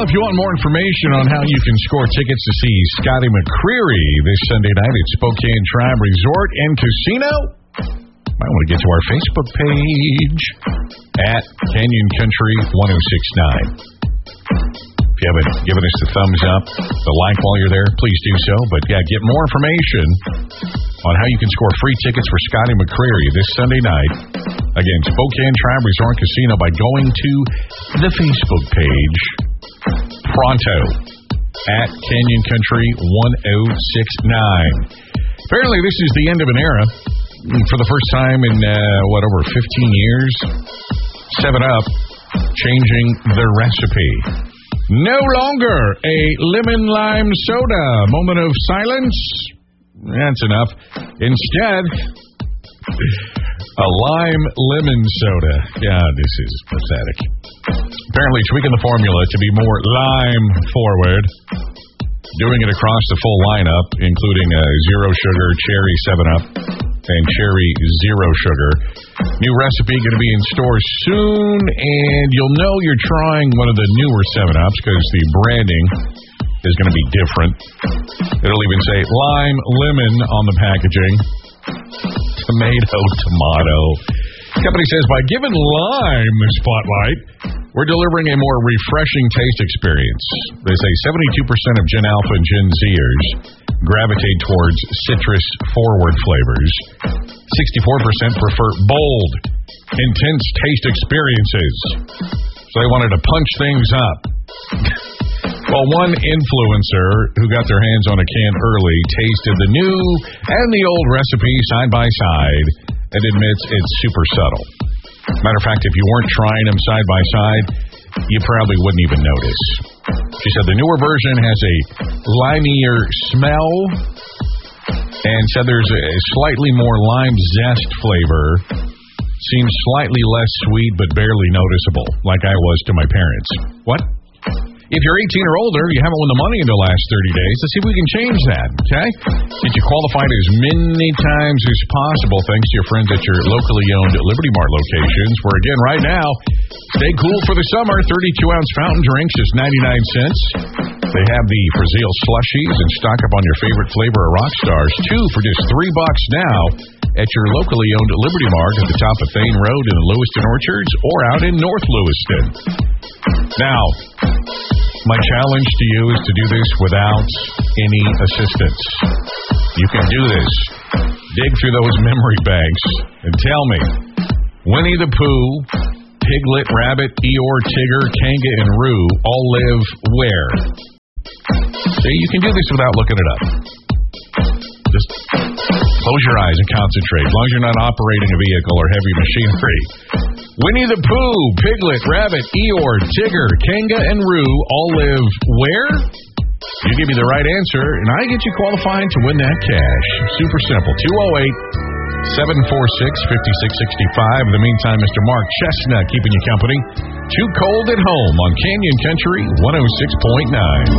if you want more information on how you can score tickets to see Scotty McCreery this Sunday night at Spokane Tribe Resort and Casino, might want to get to our Facebook page at Canyon Country 1069. If you haven't given us the thumbs up, the like while you're there, please do so. But yeah, get more information on how you can score free tickets for Scotty McCreery this Sunday night. Again, Spokane Tribe Resort Casino by going to the Facebook page pronto at Canyon Country 1069. Apparently, this is the end of an era. For the first time in, over 15 years, 7-Up changing their recipe. No longer a lemon lime soda. Moment of silence. That's enough. Instead, a lime lemon soda. God, this is pathetic. Apparently tweaking the formula to be more lime forward. Doing it across the full lineup, including zero sugar, cherry 7-Up, and cherry zero sugar. New recipe going to be in stores soon, and you'll know you're trying one of the newer 7-Ups because the branding is going to be different. It'll even say lime lemon on the packaging. Tomato. The company says by giving lime the spotlight, we're delivering a more refreshing taste experience. They say 72% of Gen Alpha and Gen Zers gravitate towards citrus-forward flavors. 64% prefer bold, intense taste experiences. So they wanted to punch things up. Well, one influencer who got their hands on a can early tasted the new and the old recipe side by side and admits it's super subtle. Matter of fact, if you weren't trying them side by side, you probably wouldn't even notice. She said the newer version has a limier smell and said there's a slightly more lime zest flavor. Seems slightly less sweet but barely noticeable, like I was to my parents. What? If you're 18 or older, you haven't won the money in the last 30 days. Let's see if we can change that, okay? Get you qualified as many times as possible thanks to your friends at your locally owned Liberty Mart locations, where, again, right now, stay cool for the summer. 32-ounce fountain drinks is 99 cents. They have the Brazil slushies and stock up on your favorite flavor of Rockstars, 2 for just $3 now at your locally owned Liberty Mart at the top of Thane Road in the Lewiston Orchards or out in North Lewiston. Now, my challenge to you is to do this without any assistance. You can do this. Dig through those memory banks and tell me, Winnie the Pooh, Piglet, Rabbit, Eeyore, Tigger, Kanga, and Roo all live where? See, you can do this without looking it up. Just close your eyes and concentrate, as long as you're not operating a vehicle or heavy machinery. Winnie the Pooh, Piglet, Rabbit, Eeyore, Tigger, Kanga, and Roo all live where? You give me the right answer, and I get you qualified to win that cash. Super simple. 208-746-5665. In the meantime, Mr. Mark Chestnut keeping you company. Too Cold at Home on Canyon Country 106.9.